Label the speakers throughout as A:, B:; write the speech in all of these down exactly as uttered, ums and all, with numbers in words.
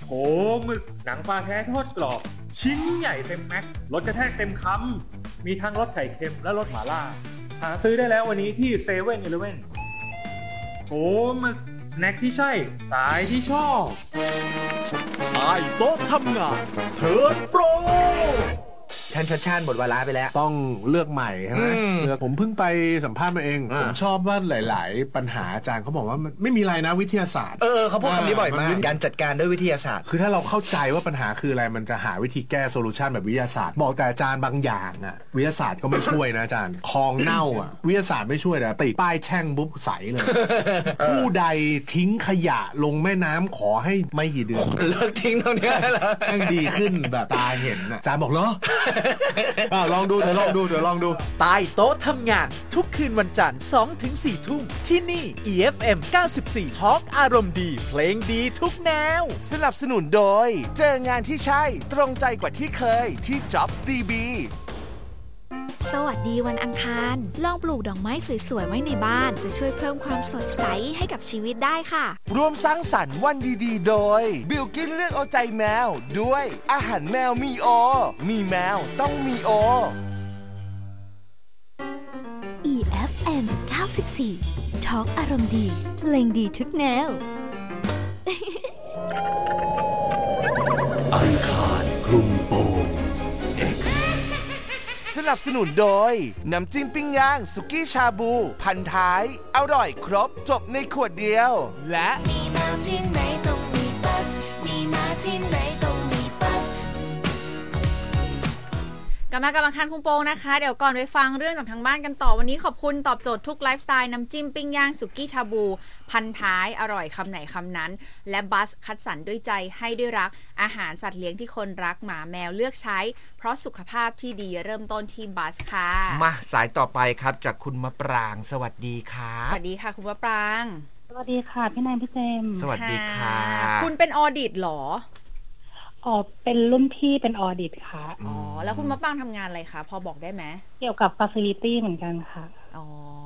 A: โหหมึกหนังปลาแท้ทอดกรอบชิ้นใหญ่เต็มแม็กรสกระแทกเต็มคำมีทั้งรสไข่เค็มและรสหม่าล่าหาซื้อได้แล้ววันนี้ที่เซเว่นอีเลฟเว่นโหหมึกสแน็คที่ใช่สไตล์ที่ชอบ
B: ใต้โต๊ะทำงานเทิร์นโปร
C: ท่านชัดชาติหมดเวลาไปแล้ว
D: ต้องเลือกใหม่ใช่ไหมเลือกผมเพิ่งไปสัมภาษณ์มาเองผมชอบว่าหลายๆปัญหาอาจารย์เขาบอกว่ามันไม่มีอะไรนะวิทยาศาสตร์
C: เออเขาพูดคำนี้บ่อยมากการจัดการด้วยวิทยาศาสตร์
D: คือถ้าเราเข้าใจว่าปัญหาคืออะไรมันจะหาวิธีแก้โซลูชันแบบวิทยาศาสตร์บอกแต่อาจารย์บางอย่างอ่ะวิทยาศาสตร์ก็ไม่ช่วยนะอาจารย์คลองเน่าอ่ะวิทยาศาสตร์ไม่ช่วยนะติดป้ายแช่งปุ๊บใสเลยผู้ใดทิ้งขยะลงแม่น้ำขอให้ไม่กี่เดือน
C: เลิกทิ้งตรงนี้แล้ว
D: ยังดีขึ้นแบบตาเห็นอาจารย์บอกเหรอลองดูเดี๋ยวลองดูเดี๋ยวลองดู
B: ใต้โต๊ะทำงานทุกคืนวันจันทร์ สองถึงสี่ ทุ่มที่นี่ อี เอฟ เอ็ม เก้าสิบสี่ Talk อารมณ์ดีเพลงดีทุกแนวสนับสนุนโดยเจองานที่ใช่ตรงใจกว่าที่เคยที่ Jobs ดี บี
E: สวัสดีวันอังคารลองปลูกดอกไม้สวยๆไว้ในบ้านจะช่วยเพิ่มความสดใสให้กับชีวิตได้ค่ะ
B: ร่วมสร้างสรรค์วันดีๆโดยบิลกินเลือกเอาใจแมวด้วยอาหารแมวมีโอมีแมวต้องมีโอ
E: อี เอฟ เอ็ม เก้าสิบสี่ Talk อารมณ์ดีเพลงดีทุกแนว
B: อังคารคลุมโปง X สนับสนุนโดยน้ำจิ้มปิ้งย่างสุกี้ชาบูพันท้ายอร่อยครบจบในขวดเดียวและมีแมวที่ไหนต้องมีบัสมีหมาที่ไหนต้องมีบัส
F: กลับมากับอังคารคุมโปงนะคะเดี๋ยวก่อนไปฟังเรื่องจากทางบ้านกันต่อวันนี้ขอบคุณตอบโจทย์ทุกไลฟ์สไตล์น้ำจิ้มปิ้งย่างสุกี้ชาบูพันท้ายอร่อยคำไหนคำนั้นและบัสคัดสรรด้วยใจให้ด้วยรักอาหารสัตว์เลี้ยงที่คนรักหมาแมวเลือกใช้เพราะสุขภาพที่ดีเริ่มต้นที่บัสค่ะ
C: มาสายต่อไปครับจากคุณมะปรางสวัสดีครับ
F: สวัสดีค่ะคุณมะปราง
G: สวัสดีค่ะพี่นายพี่เจม
C: สวัสดีค่ะ
F: คุณเป็นออดิตหรอ
G: อ๋อเป็นรุ่นพี่เป็นออดิตค่ะ
F: อ๋อแล้วคุณมะปรางทำงานอะไรคะพอบอกได้ไหม
G: เกี่ยวกับ facility เหมือนกันค่ะ
F: อ๋อ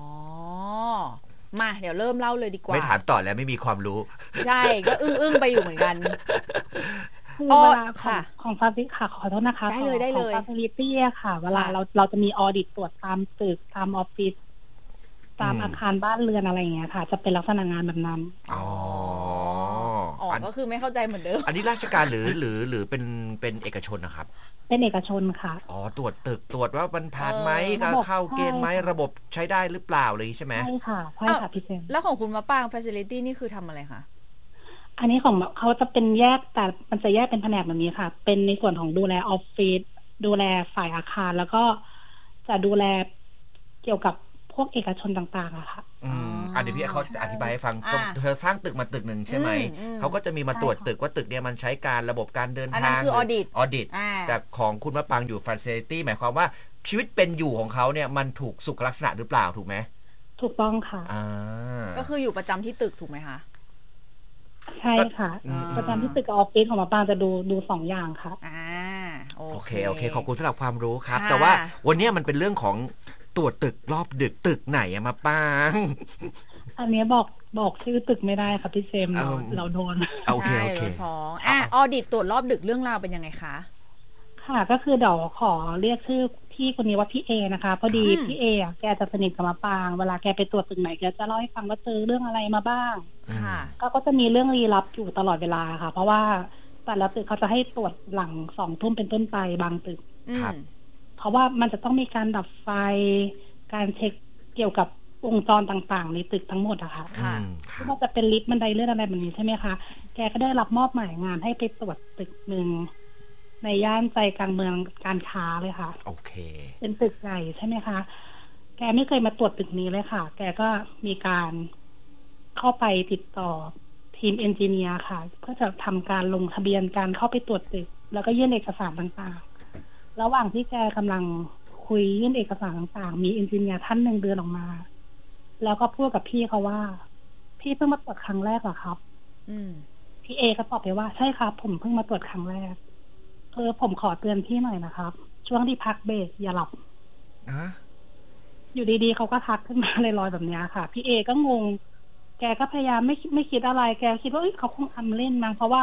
F: มาเดี๋ยวเริ่มเล่าเลยดีกว่า
C: ไม่ถามต่อแล้วไม่มีความรู้
F: ใช่ก็อึ้งๆไปอยู่เหมือนกัน
G: คือเวลาของของฟาซิค่ะขอโทษนะคะ
F: ได้เลยได้เลย
G: ของ facility อะค่ะเวลาเราเราจะมีออดิตตรวจตามตึกตามออฟฟิศตามอาคารบ้านเรือนอะไรอย่างเงี้ยค่ะจะเป็นลักษณะงานแบบนั้น
C: อ๋อ
F: อ๋อก็คือไม่เข้าใจเหมือนเดิม
C: อันนี้ราชการหรือหรือหรือเป็นเป็นเอกชนนะครับ
G: เป็นเอกชนค่ะ
C: อ๋อตรวจตึกตรวจว่ามันผ่านไหมก็เข้าเกณฑ์ไหมระบบใช้ได้หรือเปล่าเลยใช่ไหม
G: ใช่ค่ะใช่ค่ะพี่เจม
F: แล้วของคุณมะปราง facility นี่คือทำอะไรคะ
G: อันนี้ของเขาจะเป็นแยกแต่มันจะแยกเป็นแผนกแบบนี้ค่ะเป็นในส่วนของดูแลออฟฟิศดูแลฝ่ายอาคารแล้วก็จะดูแลเกี่ยวกับพวกเอกชนต่างๆอะค่ะ
C: อืมอันนี้พี่เขาอธิบายให้ฟังเธอสร้างตึกมาตึกหนึ่งใช่ไหมเขาก็จะมีมาตรวจตึกว่าตึกเนี้ยมันใช้การระบบการเดินทาง
F: อันนั้นคือออดิต
C: ออดิตแต่ของคุณมะปรางอยู่ facility หมายความว่าชีวิตเป็นอยู่ของเขาเนี่ยมันถูกสุขลักษณะหรือเปล่าถูกไหม
G: ถูกต้องค่ะ
C: อ่า
F: ก็คืออยู่ประจำที่ตึกถูกไหมคะ
G: ใช่ค่ะประจำที่ตึกกับออฟฟิศของมะปรางจะดูดูสองอย่างค่ะ
F: อ่า
C: โอเคโอเคขอบคุณสำหรับความรู้ครับแต่ว่าวันนี้มันเป็นเรื่องของตรวจตึกรอบดึกตึกไหนอะมาป้าง
G: อันนี้บอกบอกชื่อตึกไม่ได้ค่ะพี่เซมเราเราโดน
C: โอเคโอเค
F: ฟ้องอ่ะออดิตตรวจรอบดึกเรื่องราวเป็นยังไงคะ
G: ค่ะก็คือเดี๋ยวขอเรียกชื่อพี่คนนี้ว่าพี่เอนะคะพอดีพี่เออ่ะแกจะสนิทกับมะปรางเวลาแกไปตรวจตึกไหนแกจะเล่าให้ฟังว่าเจอเรื่องอะไรมาบ้าง
F: ค่ะ
G: ก็ก็จะมีเรื่องลี้ลับอยู่ตลอดเวลาค่ะเพราะว่าแต่ละตึกเขาจะให้ตรวจหลังสองทุ่มเป็นต้นไปบางตึก
C: ครับ
G: เพราะว่ามันจะต้องมีการดับไฟการเช็คเกี่ยวกับวงจรต่างๆในตึกทั้งหมดอะค่ะไม่ว่าจะเป็นลิฟต์บันไดเลื่อนอะไรแบบนี้ใช่ไหมคะแกก็ได้รับมอบหมายงานให้ไปตรวจตึกหนึ่งในย่านใจกลางเมืองการค้าเลยค่ะ
C: โอเค
G: เป็นตึกใหญ่ใช่ไหมคะแกไม่เคยมาตรวจตึกนี้เลยค่ะแกก็มีการเข้าไปติดต่อทีมเอนจิเนียร์ค่ะเพื่อจะทำการลงทะเบียนการเข้าไปตรวจตึกแล้วก็ยื่นเอกสารต่างๆระหว่างที่แกกำลังคุยยื่นเอกสารต่างๆมีเอนจิเนียร์ท่านหนึ่งเดินออกมาแล้วก็พูดกับพี่เขาว่าพี่เพิ่งมาตรวจครั้งแรกเหรอครับ
F: อืม
G: พี่เอก็ตอบไปว่าใช่ครับผมเพิ่งมาตรวจครั้งแรกเออผมขอเตือนพี่หน่อยนะครับช่วงที่พักเบรกอย่าหลับ
C: อะ
G: อยู่ดีๆเขาก็ทักขึ้นมาลอยๆแบบนี้ค่ะพี่เอก็งงแกก็พยายามไม่ไม่คิดอะไรแกคิดว่าเอ้ยเขาคงทำเล่นมั้งเพราะว่าท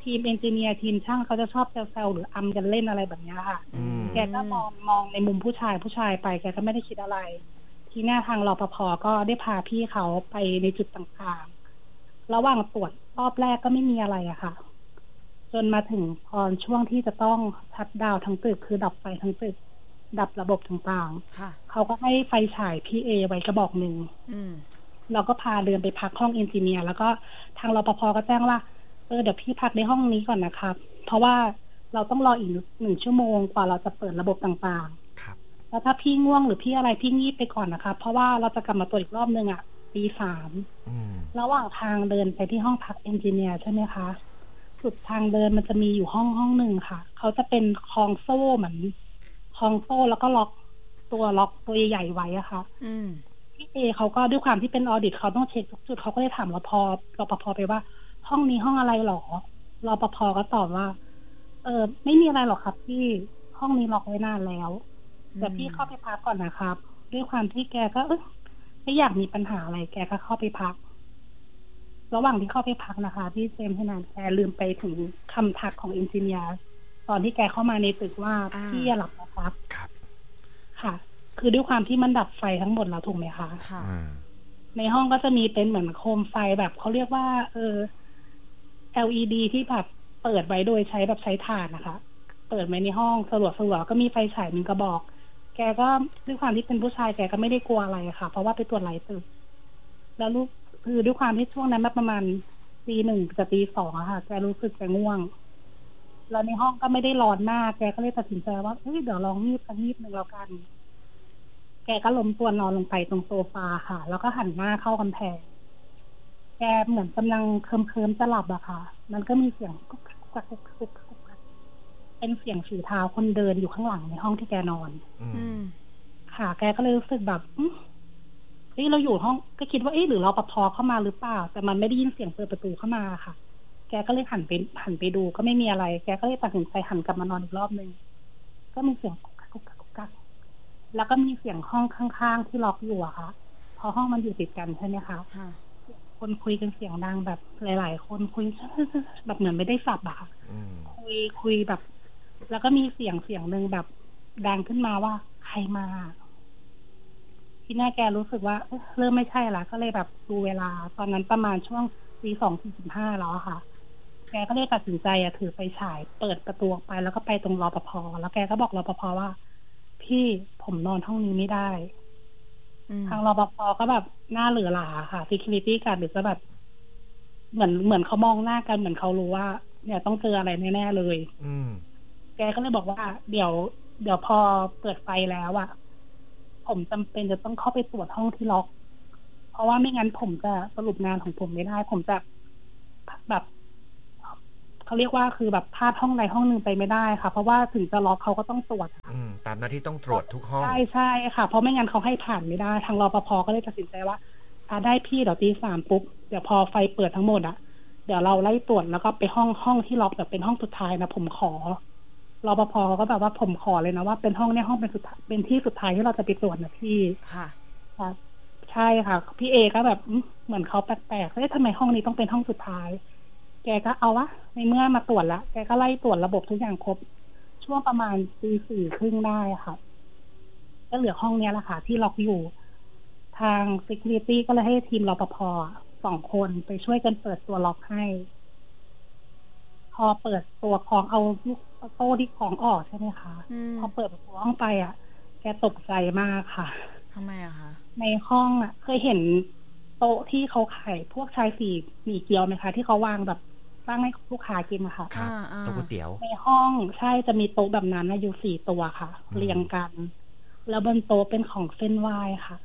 G: ทีมเอนจิเนียร์ทีมช่างเขาจะชอบแซวๆหรืออำกันเล่นอะไรแบบนี้ค่ะแกก็มองมองในมุมผู้ชายผู้ชายไปแกก็ไม่ได้คิดอะไรทีหน้าทางรปภ.ก็ได้พาพี่เขาไปในจุดต่างๆระหว่างตรวจรอบแรกก็ไม่มีอะไรอะค่ะจนมาถึงตอนช่วงที่จะต้องชัตดาวน์ทั้งตึกคือดับไฟทั้งตึกดับระบบต่างๆเขาก็ให้ไฟฉายพี่เอไว้กระบอกหนึ่งเราก็พาเดินไปพักห้องเอนจิเนียร์แล้วก็ทางรปภ.ก็แจ้งว่าเออเดี๋ยวพี่พักในห้องนี้ก่อนนะครับเพราะว่าเราต้องรออีกหนึ่งชั่วโมงกว่าเราจะเปิดระบบต่างๆแล้วถ้าพี่ง่วงหรือพี่อะไรพี่งีบไปก่อนนะครับเพราะว่าเราจะกลับมาตรวจอีกรอบนึงอ่ะตีสามระหว่างทางเดินไปที่ห้องพักเอนจิเนียร์ใช่ไหมคะสุดทางเดินมันจะมีอยู่ห้องห้องหนึ่งค่ะเขาจะเป็นคล้องโซ่เหมือนคล้องโซ่แล้วก็ล็อกตัวล็อกตัวใหญ่ๆไว้อะค่ะพี่เอเขาก็ด้วยความที่เป็นออดิตเขาต้องเช็คทุกจุดเขาก็เลยถามรปภรปภไปว่าห้องนี้ห้องอะไรหรอรปภก็ตอบว่าเออไม่มีอะไรหรอกครับพี่ห้องนี้ล็อกไว้นานแล้วแต่พี่เข้าไปพักก่อนนะครับด้วยความที่แกก็เออไม่อยากมีปัญหาอะไรแกก็เข้าไปพักระหว่างที่เข้าไปพักนะคะพี่เจมส์ให้นานแกลืมไปถึงคำทักของเอนจิเนียร์ตอนที่แกเข้ามาในตึกว่าพี่อย่าหลับนะครับค่ะคือด้วยความที่มันดับไฟทั้งหมดแล้วถูกไหมคะค่ะในห้องก็จะมีเป็นเหมือนโคมไฟแบบเขาเรียกว่าเออ แอล อี ดี ที่แบบเปิดไว้โดยใช้แบบใช้ถ่านนะคะเปิดไว้ในห้องสลัวสลัวก็มีไฟฉายหนึ่งกระบอกแกก็ด้วยความที่เป็นผู้ชายแกก็ไม่ได้กลัวอะไรค่ะเพราะว่าไปตรวจหลายตึกแล้วลูกคือด้วยความที่ช่วงนั้นมาประมาณตีหนึ่งกับตีสองอะค่ะแกรู้สึกแกง่วงแล้วในห้องก็ไม่ได้ร้อนมากแกก็เลยตัดสินใจว่าเฮ้ยเดี๋ยวลองงีบสักงีบหนึ่งแล้วกันแกก็ล้มตัวนอนลงไปตรงโซฟาค่ะแล้วก็หันหน้าเข้ากำแพงแกเหมือนกำลังเคลิ้มๆจะหลับอะค่ะมันก็มีเสียงกุ๊กกักกุ๊กกุ๊กกุ๊กเป็นเสียงฝีเท้าคนเดินอยู่ข้างหลังในห้องที่แกนอนค่ะแกก็เลยรู้สึกแบบเฮ้ยเราอยู่ห้องก็คิดว่าเอ๊ะหรือเราปภเข้ามาหรือเปล่าแต่มันไม่ได้ยินเสียงเปิดประตูเข้ามาค่ะแกก็เลยหันไปหันไปดูก็ไม่มีอะไรแกก็เลยตัดสินใจหันกลับมานอนอีกรอบนึงก็มีเสียงกุ๊กกักกุ๊กกักกุ๊กกักแล้วก็มีเสียงห้องข้างๆที่ล็อกอยู่อะค่ะเพราะห้องมันอยู่ติดกันใช่ไหมคะคนคุยกันเสียงดังแบบหลายๆคนคุยแบบเหมือนไม่ได้สับอะค่ะคุยคุยแบบแล้วก็มีเสียงเสียงหนึ่งแบบดังขึ้นมาว่าใครมาที่หน้าแกรู้สึกว่าเริ่มไม่ใช่ละก็เลยแบบดูเวลาตอนนั้นประมาณช่วงตีสองสี่สิบห้าแล้วค่ะแกก็เลยตัดสินใจอะถือไฟฉายเปิดประตูออกไปแล้วก็ไปตรงรปภ.แล้วแกก็บอกรปภ.ว่าพี่ผมนอนห้องนี้ไม่ได้ทางรปภ.ก็แบบหน้าเหลือหลาค่ะ security guard หรือก็แบบเหมือนเหมือนเขามองหน้ากันเหมือนเขารู้ว่าเนี่ยต้องเจออะไรแน่ๆเลยแกก็เลยบอกว่าเดี๋ยวเดี๋ยวพอเปิดไฟแล้วอะผมจำเป็นจะต้องเข้าไปตรวจห้องที่ล็อกเพราะว่าไม่งั้นผมจะสรุปงานของผมไม่ได้ผมจะแบบเขาเรียกว่าคือแบบพลาดห้องใดห้องหนึ่งไปไม่ได้ค่ะเพราะว่าถึงจะล็อกเขาก็ต้องตรวจ
C: อืมตามหน้าที่ต้องตรวจทุกห้อง
G: ใช่ใช่ค่ะเพราะไม่งั้นเขาให้ผ่านไม่ได้ทางรปภ.ก็เลยตัดสินใจว่าถ้าได้พี่เดี๋ยวตีสามปุ๊บเดี๋ยวพอไฟเปิดทั้งหมดอะเดี๋ยวเราไล่ตรวจแล้วก็ไปห้องห้องที่ล็อกแบบเป็นห้องสุดท้ายนะผมขอรปภ.ก็แบบว่าผมขอเลยนะว่าเป็นห้องเนี่ยห้องเป็นสุดเป็นที่สุดท้ายที่เราจะไปตรวจนะพี่ค่ะค่ะใช่ค่ะพี่เอก็แบบเหมือนเขาแปลกๆเฮ้ยทำไมห้องนี้ต้องเป็นห้องสุดท้ายแกก็เอาวะในเมื่อมาตรวจแล้วแกก็ไล่ตรวจระบบทุกอย่างครบช่วงประมาณตีสี่ครึ่งได้ค่ะก็เหลือห้องนี้แหละค่ะที่ล็อกอยู่ทาง security ก็เลยให้ทีมรปภ.สองคนไปช่วยกันเปิดตัวล็อกให้พอเปิดตัวคล้องเอาลูกโซ่ที่คล้องออกใช่ไหมคะพอเปิดประตูห้องไปอ่ะแกตกใจมากค่ะ
F: ทำไมอะคะ
G: ในห้องอ่ะเคยเห็นโต๊ะที่เขาขายพวกชายสี่หมี่เกี๊ยวไหมคะที่เขาวางแบบตั้งให้ลูกค้ากินอะค่ะ
C: ครับโต๊ะก๋วยเตี๋ยว
G: ในห้องใช่จะมีโต๊ะแบบนั้นอยู่สี่ตัวค่ะเรียงกันแล้วบนโต๊ะเป็นของเส้นไหว้ค่ะ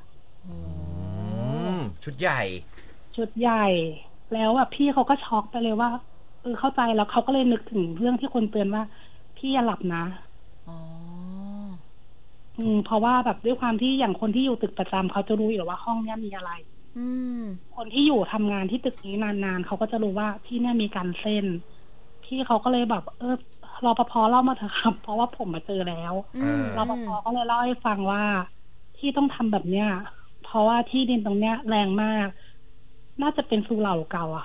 C: ชุดใหญ่
G: ชุดใหญ่แล้วอ่ะพี่เขาก็ช็อกไปเลยว่าเออเข้าใจแล้วเขาก็เลยนึกถึงเรื่องที่คนเตือนว่าพี่อย่าหลับนะอ๋ออืมเพราะว่าแบบด้วยความที่อย่างคนที่อยู่ตึกประจำเขาจะรู้อยู่ว่าห้องนี้มีอะไรอืมคนที่อยู่ทำงานที่ตึกนี้นานๆเขาก็จะรู้ว่าที่เนี่ยมีการเส้นพี่เขาก็เลยแบบเออรปภ.เล่ามาเถอะครับเพราะว่าผมมาเจอแล้วรปภ.ก็เลยเล่าให้ฟังว่าที่ต้องทำแบบเนี้ยเพราะว่าที่ดินตรงเนี้ยแรงมากน่าจะเป็นสุเหร่าเก่าอะค่ะ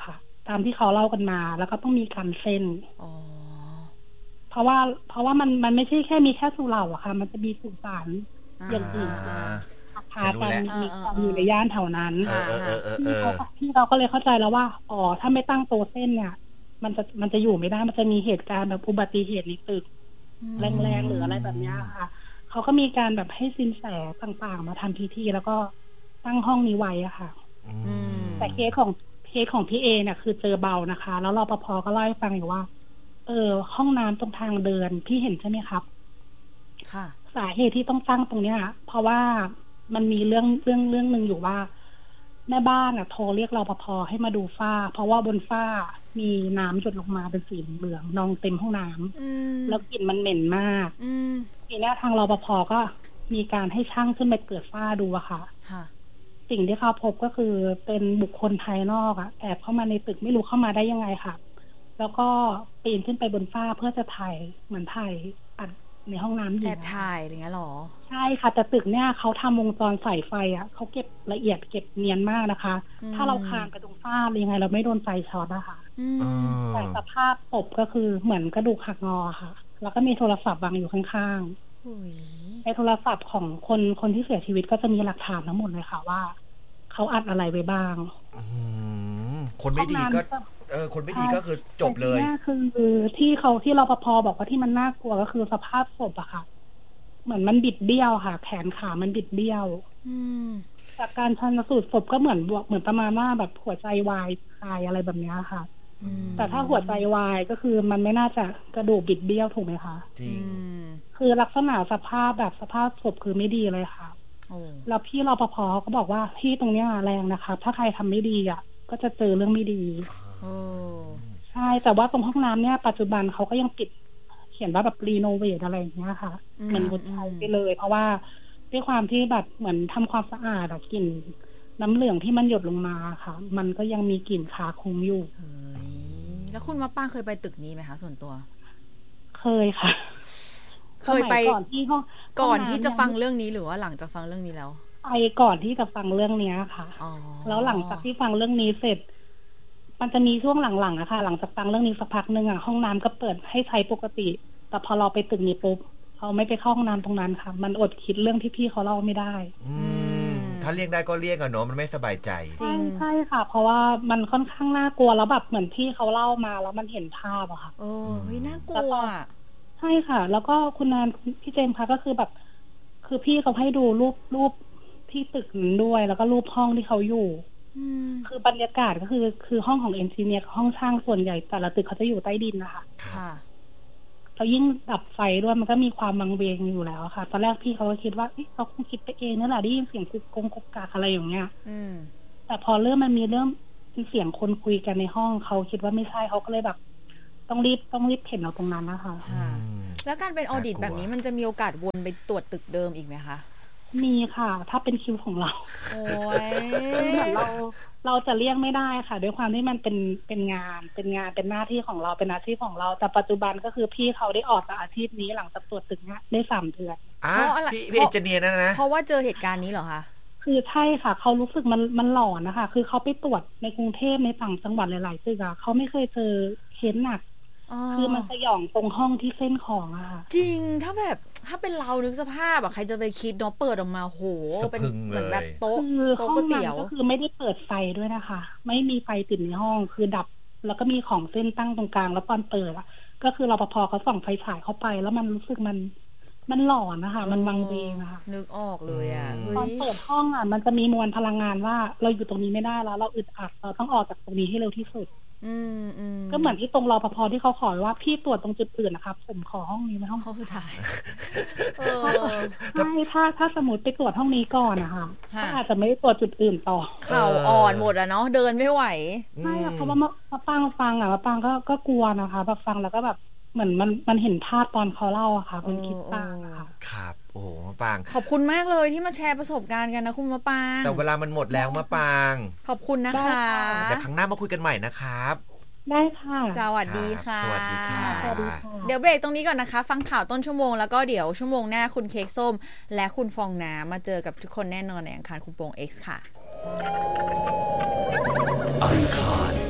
G: ตามที่เขาเล่ากันมา แล้วก็ต้องมีการเซ็น
F: อ๋อ
G: เพราะว่าเพราะว่ามันมันไม่ใช่แค่มีแค่สุเหร่าอะค่ะ มันจะมีสุสานอย่างอื่น
C: อ่า
G: พากันมีความอยู่ในย่านแถวนั้น
C: เออเออเออเออเอ
G: ที่
C: อ
G: เขาที่เราก็เลยเข้าใจแล้วว่าอ๋อถ้าไม่ตั้งโต๊ะเส้นเนี่ย มันจะมันจะอยู่ไม่ได้มันจะมีเหตุการณ์แบบอุบัติเหตุในตึกแรงๆหรืออะไรแบบนี้ค่ะเขาก็มีการแบบให้สินแสต่างๆมาทำพิธีแล้วก็ตั้งห้องนี้ไว้อะค่ะ
C: อืม
G: แต่เคสของเคสของพี่เอเนี่ยคือเจอเบานะคะ แล้วรปภก็เล่าให้ฟังอยู่ว่า เออ ห้องน้ำตรงทางเดินพี่เห็นใช่ไหมครับ
F: ค่ะ
G: สาเหตุที่ต้องตั้งตรงเนี้ยเพราะว่ามันมีเรื่องเรื่องเรื่องหนึ่งอยู่ว่าแม่บ้านอ่ะโทรเรียกรปภให้มาดูฝ้า เพราะว่าบนฝ้ามีน้ำหยดลงมาเป็นสีเหลืองนองเต็มห้องน้ำ
F: อืม
G: แล้วกลิ่นมันเหม็นมาก
F: อืม
G: ทีนี้ทางรปภก็มีการให้ช่างขึ้นไปเปิดฝ้าดูอะค่ะ
F: ค่ะ
G: สิ่งที่เขาพบก็คือเป็นบุคคลภายนอกอะแอบเข้ามาในตึกไม่รู้เข้ามาได้ยังไงค่ะ แล้วก็ปีนขึ้นไปบนฝ้าเพื่อจะถ่ายเหมือนถ่ายอัดในห้องน้ำหญิง
F: แอบถ่ายอะไรเงี้ยหรอ
G: ใช่ค่ะแต่ตึกเนี่ยเขาทำวงจรสายไฟอะเขาเก็บละเอียดเก็บเนียนมากนะคะ
F: อืม
G: ถ้าเราคานไปตรงฝ้ายังไงเราไม่โดนไฟช็อตอะค่ะ
F: อืม
C: อืม
G: แต่สภาพศพก็คือเหมือนกระดูกหักงอค่ะ แล้วก็มีโทรศัพท์วางอยู่ข้าง
F: อุ้ย
G: ๆในโทรศัพท์ของคนคนที่เสียชีวิตก็จะมีหลักฐานทั้งหมดเลยค่ะว่าเขาอัดอะไรไว้บ้าง
C: อืมคนไม่ดีก็ เออ คนไม่ดีก็คือจบเลย
G: แต่ที่นี่คือที่เขาที่รปภบอกว่าที่มันน่ากลัวก็คือสภาพศพอะค่ะ เหมือนมันบิดเบี้ยวค่ะ แขนขามันบิดเบี้ยว
F: อืม
G: จากการชันสูตรศพก็เหมือนบวกเหมือนประมาณว่าแบบหัวใจวายตายอะไรแบบนี้ค่ะ
F: อืม
G: แต่ถ้าหัวใจวายก็คือมันไม่น่าจะกระดูกบิดเบี้ยวถูกไหมคะ
C: จริง
F: อืม
G: คือลักษณะสภาพแบบสภาพศพคือไม่ดีเลยค่ะ
F: โอ้
G: แล้วพี่รปภก็บอกว่าพี่ตรงเนี้ยแรงนะคะ ถ้าใครทำไม่ดีอ่ะ ก็จะเจอเรื่องไม่ดี
F: โอ้
G: ใช่แต่ว่าตรงห้องน้ำเนี่ยปัจจุบันเขาก็ยังปิด เขียนว่าแบบรีโนเวทอะไรอย่างเงี้ยค่ะเหมือนงดใช้ไปเลย เพราะว่าด้วยความที่แบบเหมือนทำความสะอาดอะกลิ่นน้ำเหลืองที่มันหยดลงมาค่ะ มันก็ยังมีกลิ่นคาคงอยู่
F: เฮ้ยแล้วคุณมะป้างเคยไปตึกนี้ไหมคะส่วนตัว
G: เคยค่ะ
F: เคยไป
G: สมัก่อนที่ห้อง
F: ก่อนที่จะฟัง
G: ห้อน้
F: เรื่องนี้หรือว่าหลังจากฟังเรื่องนี้แล้ว
G: ำไปก่อนที่จะฟังเรื่องเนี้ยค่ะ
F: อ๋อ
G: แล้วหลังจากที่ฟังเรื่องนี้เสร็จ มันจะมีช่วงหลังๆอะค่ะ หลังจากฟังเรื่องนี้สักพักหนึ่งอะห้องน้ำก็เปิดให้ใช้ปกติ แต่พอเราไปตึกนี้ปุ๊บเราไม่ไปเข้าห้องน้ำตรงนั้นค่ะ มันอดคิดเรื่องที่พี่เขาเล่าไม่ได้
C: อืม ถ้าเลี่ยงได้ก็เลี่ยงอะเนาะ มันไม่สบายใจ
F: จริง
G: ใช่ค่ะ เพราะว่ามันค่อนข้างน่ากลัวแล้วแบบเหมือนพี่เขาเล่ามาแล้วมันเห็นภาพอะค่ะ
F: โอ้เฮ้ยน่ากลั
G: แล้ว
F: ว
G: ก็ ใช่ค่ะ แล้วก็คุณแนนพี่เจมส์คะก็คือแบบ คือพี่เขาให้ดูรูปรูปที่ตึกนั้นด้วย แล้วก็รูปห้องที่เขาอยู่
F: อืม
G: คือบรรยากาศก็คือ คือห้องของเอนจิเนียร์ห้องช่างส่วนใหญ่แต่ละตึกเขาจะอยู่ใต้ดินนะคะ
F: ค่ะ
G: แล้วยิ่งดับไฟด้วยมันก็มีความวังเวงอยู่แล้วค่ะ ตอนแรกพี่เขาก็คิดว่าเอ๊ะเขาคงคิดไปเองนั่นแหละได้ยินเสียงกุกกงกุกกากอะไรอย่างเงี้ย
F: อืม
G: แต่พอเริ่มมันมีเรื่องเสียงคนคุยกันในห้องเขาคิดว่าไม่ใช่เขาก็เลยแบบ ต้องรีบต้องรีบเข็นเอาตรงนั้นนะคะ
F: ค่ะ แล้วการเป็นออดิต
C: น่ากลัว
F: แบบนี้มันจะมีโอกาสวนไปตรวจตึกเดิมอีกไหมคะ
G: มีค่ะ ถ้าเป็นคิวของเรา
F: โอ้ย
G: เหมือนเราเราจะเลี่ยงไม่ได้ค่ะ ด้วยความที่มันเป็นเป็นงาน เป็นงานเป็นหน้าที่ของเราเป็นอาชีพของเรา แต่ปัจจุบันก็คือพี่เขาได้ออกจากอาชีพนี้หลังจากตรวจตึกเนี้ยได้สามเดือน
C: อ่ะ
F: เพราะอะไร
C: พี่พี่เอนจิเนียร์นั่นนะ
F: เพราะว่าเจอเหตุการณ์นี้เหรอคะ
G: คือใช่ค่ะเขารู้สึกมันมันหลอนนะคะ คือเขาไปตรวจในกรุงเทพในต่างจังหวัดหลายๆตึกอะเขาไม่เคยเจอเคสหนัก คือมันสยองตรงห้องที่เส้นของอะค่ะ
F: จริง ถ้าแบบถ้าเป็นเรานึกสภาพอะใครจะไปคิดเนาะเปิดออกมาโห
C: สะ
F: เป็น
C: พรึง
F: เหมือน
C: เลย
F: แบบโต๊ะ
G: คือ
F: โต๊ะ
G: ห้อ
F: ก๋วย
G: งนั้
F: เตี๋ย
G: น
F: ว
G: ก็คือไม่ได้เปิดไฟด้วยนะคะ ไม่มีไฟติดในห้องคือดับ แล้วก็มีของเส้นตั้งตรงกลางแล้วตอนเปิดอะก็คือรปภเขาส่องไฟฉายเข้าไป แล้วมันรู้สึกมันมันหลอนนะคะ มันวังเวงนะคะ
F: นึกออกเลยอะ
C: อืม
F: เฮ้ย
G: ตอนเปิดห้องอะมันจะมีมวลพลังงานว่าเราอยู่ตรงนี้ไม่ได้แล้ว เราอึดอัดเราต้องออกจากตรงนี้ให้เร็วที่สุด
F: อืมอืม
G: ก็เหมือนที่ตรงรปภที่เขาขอว่าพี่ตรวจตรงจุดอื่นนะครับผมขอห้องนี้ไม่ห้อง
F: ข้อสุดท้ายเออ
G: ใช่ถ้าถ้าสมมติไปตรวจห้องนี้ก่อนนะคะ
F: ค่ะ
G: ก็อาจจะไม่ได้ตรวจจุดอื่นต่อ
F: เข่าอ่อนหมดอะเนาะเดินไม่ไหว
G: ใช่อะเพราะว่ามะมะปางฟังอะมะปางก็ก็กลัวนะคะแบบฟังแล้วก็แบบเหมือนมันมันเห็นภาพตอนเขาเล่าอะค่ะมันคิดตามอะค่ะ
C: ครับ โอ้โหมะปาง
F: ขอบคุณมากเลยที่มาแชร์ประสบการณ์กันนะคุณมะปาง
C: แต่เวลามันหมดแล้วมะปาง
F: ขอบคุณนะคะ
C: เดี๋ยวครั้งหน้ามาคุยกันใหม่นะครับ
G: ได้ค่ะ
F: สวัสดีค่ะ
C: สวัสดีค่ะ
G: สวัสดีค่ะ
F: เดี๋ยวเบรกตรงนี้ก่อนนะคะ ฟังข่าวต้นชั่วโมงแล้วก็เดี๋ยวชั่วโมงหน้าคุณเค้กส้ม และคุณฟองน้ำมาเจอกับทุกคนแน่นอนในอังคารคุปโปง X ค่ะ
H: อังคารค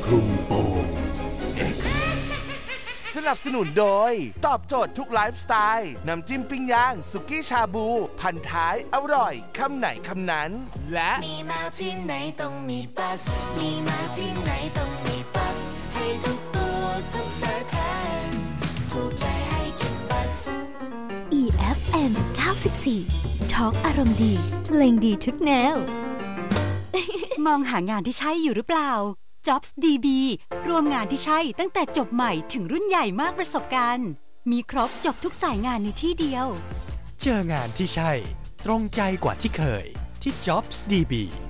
H: คลุมโปง X
B: สนับสนุนโดยตอบโจทย์ทุกไลฟ์สไตล์น้ำจิ้มปิ้งย่างสุกี้ชาบูพันท้ายอร่อยคำไหนคำนั้นและ
I: มีแมวที่ไหนต้องมีบัสมีแมวที่ไหนต้องมีบัสให้ทุกตัวทุกสายพันธุ์ถูกใจให้กินบัส
J: อี เอฟ เอ็ม เก้าสิบสี่ ทอล์กอารมณ์ดีเพลงดีทุกแนว มองหางานที่ใช่อยู่หรือเปล่า Jobs ดี บี รวมงานที่ใช่ตั้งแต่จบใหม่ถึงรุ่นใหญ่มากประสบการณ์มีครบจบทุกสายงานในที่เดียว
K: เจองานที่ใช่ตรงใจกว่าที่เคยที่ Jobs ดี บี